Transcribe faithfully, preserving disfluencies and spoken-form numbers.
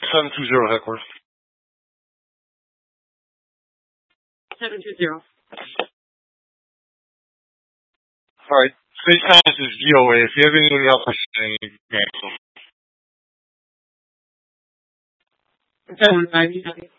seven two zero, Heckworth. seven two zero. All right. Space Science is G O A. If you have anything else to say, you can cancel. seven nine.